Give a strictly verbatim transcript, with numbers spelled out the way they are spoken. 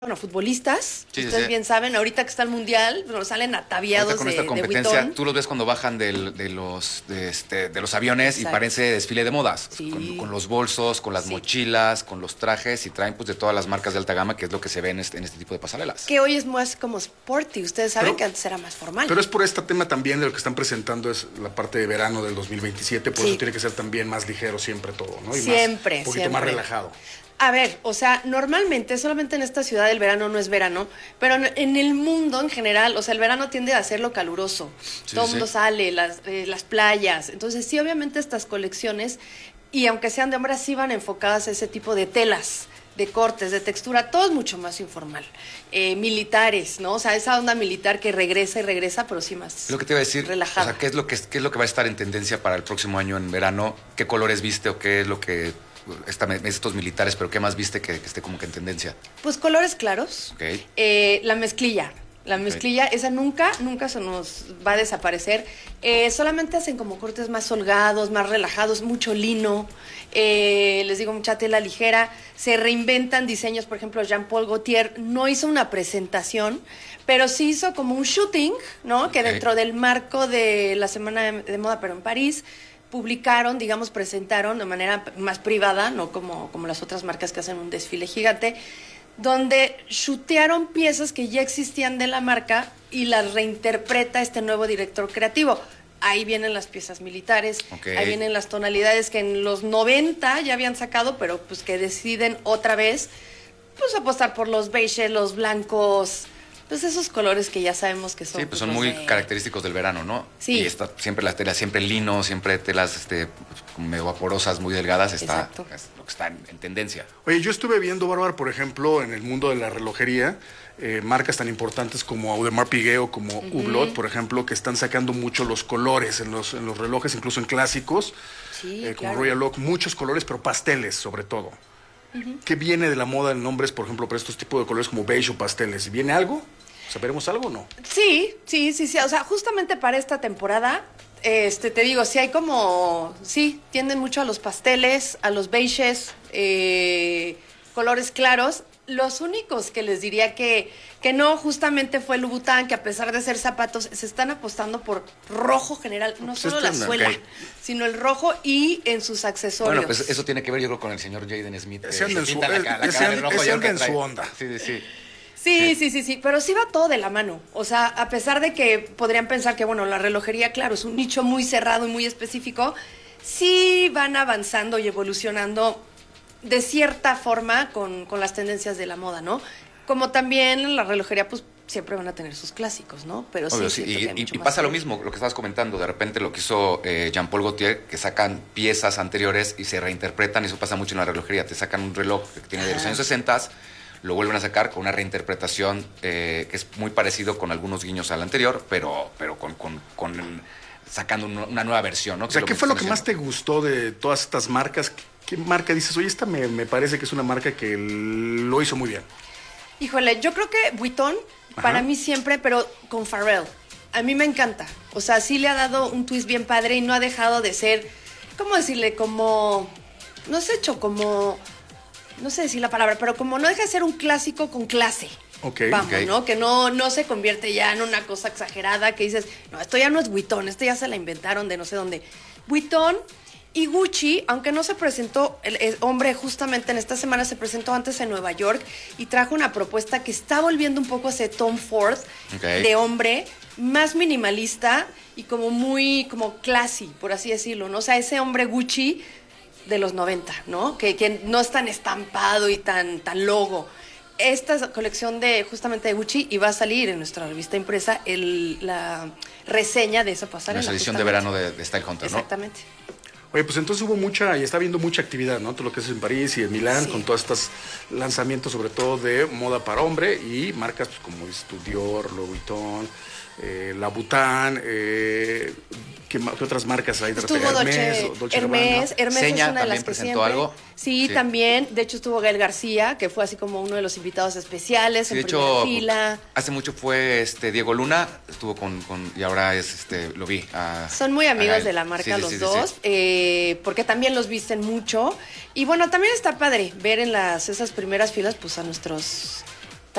bueno, futbolistas, Sí, sí, ustedes sí. bien saben, ahorita que está el Mundial, bueno, salen ataviados Ahorita con de, esta de competencia, Vuitton. tú los ves cuando bajan del- de, los, de, este, de los aviones Exacto. y parece desfile de modas. Sí. Con, con los bolsos, con las Sí. mochilas, con los trajes y traen pues de todas las marcas de alta gama, que es lo que se ve en este, en este tipo de pasarelas. Que hoy es más como sporty, ustedes saben Pero- que antes era más formal. Pero es por este tema también de lo que están presentando, es la parte de verano del dos mil veintisiete, por Sí. eso tiene que ser también más ligero siempre todo, ¿no? Y Siempre, más, un poquito más siempre. relajado. A ver, o sea, normalmente solamente en esta ciudad el verano no es verano, pero en, en el mundo en general, o sea, el verano tiende a serlo caluroso. Sí, Todo el sí. mundo sale, las, eh, las playas. Entonces, sí, obviamente estas colecciones, y aunque sean de hombres, sí van enfocadas a ese tipo de telas, de cortes, de textura, todo es mucho más informal. Eh, militares, ¿no? O sea, esa onda militar que regresa y regresa, pero sí más Lo que te iba a decir, relajada. o sea, ¿qué es, lo que, ¿qué es lo que va a estar en tendencia para el próximo año en verano? ¿Qué colores viste o qué es lo que... Esta, estos militares, pero ¿qué más viste que, que esté como que en tendencia? Pues colores claros. Ok. Eh, la mezclilla. La mezclilla, esa nunca, nunca se nos va a desaparecer. Eh, solamente hacen como cortes más holgados, más relajados, mucho lino. Eh, les digo, mucha tela ligera. Se reinventan diseños. Por ejemplo, Jean-Paul Gaultier no hizo una presentación, pero sí hizo como un shooting, ¿no? Que Ok. dentro del marco de la Semana de, de Moda, pero en París, publicaron, digamos, presentaron de manera más privada, no como, como las otras marcas que hacen un desfile gigante, donde chutearon piezas que ya existían de la marca y las reinterpreta este nuevo director creativo. Ahí vienen las piezas militares, Ok. ahí vienen las tonalidades que en los noventa ya habían sacado, pero pues que deciden otra vez pues apostar por los beiges, los blancos, pues esos colores que ya sabemos que son. Sí, pues son los muy de- característicos del verano, ¿no? Sí. Y está siempre las telas, siempre lino, siempre telas este, como medio vaporosas, muy delgadas, está Exacto. es lo que está en, en tendencia. Oye, yo estuve viendo, Bárbara, por ejemplo, en el mundo de la relojería, eh, marcas tan importantes como Audemars Piguet o como Hublot, por ejemplo, que están sacando mucho los colores en los, en los relojes, incluso en clásicos, Sí, eh, como claro. Royal Oak, muchos colores, pero pasteles sobre todo. ¿Qué viene de la moda en nombres, por ejemplo, para estos tipos de colores como beige o pasteles? ¿Viene algo? O sea, ¿veremos algo o no? Sí, sí, sí, sí. O sea, justamente para esta temporada, este, te digo, sí hay como, sí, tienden mucho a los pasteles, a los beiges, eh, colores claros. Los únicos que les diría que, que no, justamente fue Louboutin, que a pesar de ser zapatos, se están apostando por rojo general, no Pues solo esto la no, suela, ok. sino el rojo y en sus accesorios. Bueno, pues eso tiene que ver, yo creo, con el señor Jaden Smith. Ese anda en se su- pinta la ca- la ese cara de anda- rojo ese y el anda que en trae- su onda. Sí, sí, sí. Sí, sí, sí, sí, pero sí va todo de la mano. O sea, a pesar de que podrían pensar que, bueno, la relojería, claro, es un nicho muy cerrado y muy específico, sí van avanzando y evolucionando de cierta forma con, con las tendencias de la moda, ¿no? Como también la relojería, pues, siempre van a tener sus clásicos, ¿no? Pero sí, Obvio, sí, siento y, que hay y- mucho y más pasa lo que- mismo, lo que estabas comentando, de repente lo que hizo eh, Jean-Paul Gaultier, que sacan piezas anteriores y se reinterpretan, y eso pasa mucho en la relojería, te sacan un reloj que tiene de los Ajá. años sesenta, lo vuelven a sacar con una reinterpretación eh, que es muy parecido con algunos guiños al anterior, pero, pero con, con- con- sacando un- una nueva versión, ¿no? O sea, es ¿qué fue lo que están más te haciendo. gustó de todas estas marcas? ¿Qué, qué marca dices? Oye, esta me, me parece que es una marca que lo hizo muy bien. Híjole, yo creo que Vuitton, Ajá. para mí siempre, pero con Pharrell. A mí me encanta. O sea, sí le ha dado un twist bien padre y no ha dejado de ser, ¿cómo decirle? Como, no sé, hecho como, no sé decir la palabra, pero como no deja de ser un clásico con clase. Ok, Vamos, ok. ¿no? Que no, no se convierte ya en una cosa exagerada que dices, no, esto ya no es Vuitton, esto ya se la inventaron de no sé dónde. Vuitton y Gucci, aunque no se presentó, el, el hombre justamente en esta semana se presentó antes en Nueva York y trajo una propuesta que está volviendo un poco a ese Tom Ford Ok. de hombre, más minimalista y como muy, como classy, por así decirlo, ¿no? O sea, ese hombre Gucci de los noventa, ¿no? Que, que no es tan estampado y tan, tan logo. Esta colección de justamente de Gucci y va a salir en nuestra revista impresa el, la reseña de esa pasarela. Nuestra edición de justamente. verano de, de Style Hunter, ¿no? Exactamente. Oye, pues entonces hubo mucha, y está habiendo mucha actividad, ¿no? Todo lo que es en París y en Milán, Sí. con todos estos lanzamientos, sobre todo de moda para hombre y marcas pues, como dices tú, Dior, Louis Vuitton, eh, Louboutin, eh, ¿qué, ma- qué otras marcas hay? De Estuvo repente? Dolce, o Dolce Hermes, Gabbana. Hermes Seña es una de también las que presentó siempre. algo. Sí, Sí. también. De hecho estuvo Gael García, que fue así como uno de los invitados especiales Sí, en de primera hecho, fila. hace mucho fue este Diego Luna, estuvo con, con y ahora es este, lo vi. a- Son muy a amigos Gael. de la marca Sí, sí, los sí, sí, dos, sí. eh, porque también los visten mucho. Y bueno, también está padre ver en las esas primeras filas pues a nuestros